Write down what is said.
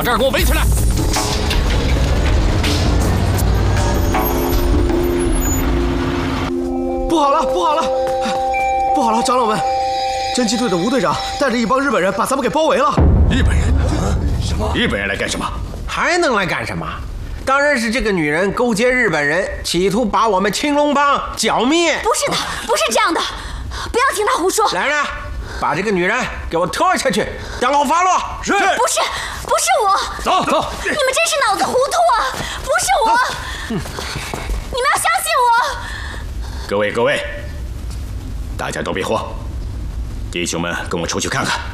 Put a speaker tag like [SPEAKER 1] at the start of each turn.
[SPEAKER 1] 把这儿给我围起来！
[SPEAKER 2] 不好了，不好了，不好了，长老们，侦缉队的吴队长带着一帮日本人把咱们给包围了。
[SPEAKER 1] 日本人？什么？日本人来干什么？
[SPEAKER 3] 还能来干什么？当然是这个女人勾结日本人，企图把我们青龙帮剿灭。
[SPEAKER 4] 不是的，不是这样的，不要听他胡说。
[SPEAKER 3] 来人，把这个女人给我拖下去，当牢发落。
[SPEAKER 4] 是，不是我。
[SPEAKER 1] 走走。
[SPEAKER 4] 你们真是脑子糊涂啊！不是我，你们要相信我。
[SPEAKER 1] 各位，大家都别慌，弟兄们，跟我出去看看。